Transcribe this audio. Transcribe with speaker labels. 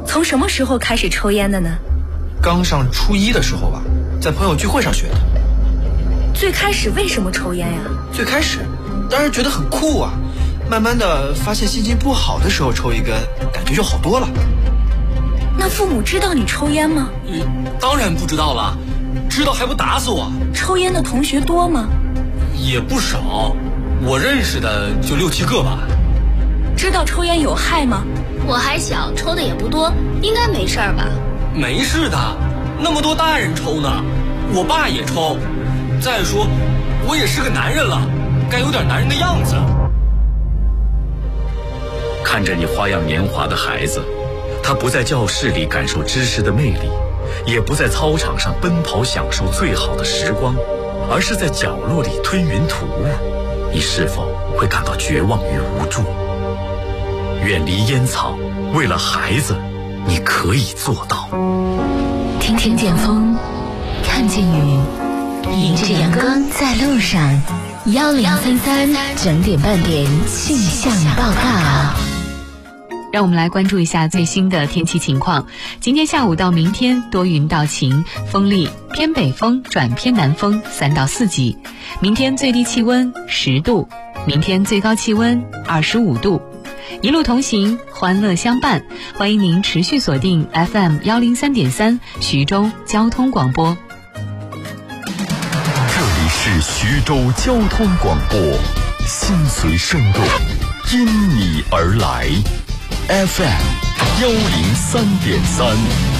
Speaker 1: 从什么时候开始抽烟的呢？
Speaker 2: 刚上初一的时候吧，在朋友聚会上学的。
Speaker 1: 最开始为什么抽烟呀？
Speaker 2: 最开始当然觉得很酷啊，慢慢的发现心情不好的时候抽一根，感觉就好多了。
Speaker 1: 那父母知道你抽烟吗？
Speaker 3: 当然不知道了，知道还不打死我。
Speaker 1: 抽烟的同学多吗？
Speaker 3: 也不少，我认识的就6、7个吧。
Speaker 1: 知道抽烟有害吗？
Speaker 4: 我还小，抽的也不多，应该没事儿吧？
Speaker 3: 没事的，那么多大人抽呢，我爸也抽。再说，我也是个男人了，该有点男人的样子。
Speaker 5: 看着你花样年华的孩子，他不在教室里感受知识的魅力，也不在操场上奔跑享受最好的时光，而是在角落里吞云吐雾，你是否会感到绝望与无助？远离烟草，为了孩子，你可以做到。
Speaker 6: 听听见风，看见雨，迎着阳光在路上。1033整点半点气象报告。
Speaker 7: 让我们来关注一下最新的天气情况。今天下午到明天多云到晴，风力偏北风转偏南风3到4级。明天最低气温10度，明天最高气温25度。一路同行，欢乐相伴，欢迎您持续锁定 FM103.3 徐州交通广播。
Speaker 8: 这里是徐州交通广播，心随声动，因你而来。FM103.3